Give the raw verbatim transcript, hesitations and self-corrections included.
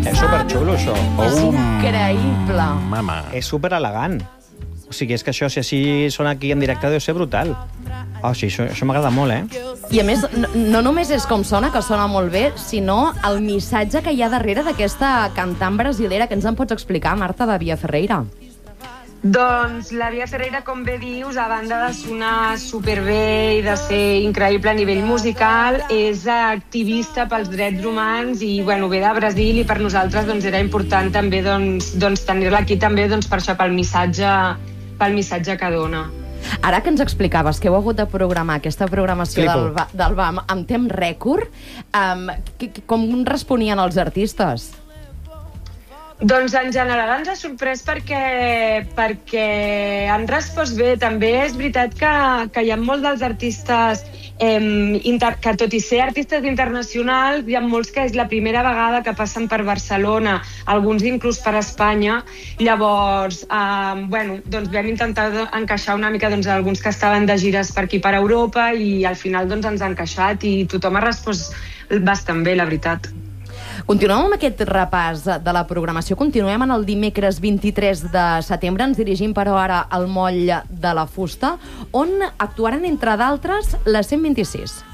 És superxulo, això. És increïble. Mama. És superelegant. O sigui, és que això, si així sona aquí en directe, deu ser brutal. Oh, sí, això, això m'agrada molt, eh? I a més, no, no només és com sona, que sona molt bé, sinó el missatge que hi ha darrere d'aquesta cantant brasilera. Que ens en pots explicar, Marta, de Bia Ferreira? Doncs la Bia Ferreira, com bé dius, a banda de sonar superbé i de ser increïble a nivell musical, és activista pels drets humans i, bueno, ve de Brasil, i per nosaltres doncs, era important també doncs, doncs, tenir-la aquí també doncs, per això, pel missatge, pel missatge que dona. Ara que ens explicaves que heu hagut de programar aquesta programació Flipo. del, del B A M en temps rècord, um, com responien els artistes? Doncs en general ens ha sorprès perquè, perquè han respost bé. També és veritat que, que hi ha molts dels artistes eh, inter, que, tot i ser artistes internacionals, hi ha molts que és la primera vegada que passen per Barcelona, alguns inclús per Espanya. Llavors, eh, bueno, doncs vam intentar encaixar una mica doncs, alguns que estaven de gires per aquí per Europa, i al final doncs, ens ha encaixat i tothom ha respost bastant bé, la veritat. Continuem amb aquest repàs de la programació. Continuem en el dimecres vint-i-tres de setembre. Ens dirigim, però, ara al Moll de la Fusta, on actuaran, entre d'altres, la cent vint-i-sis.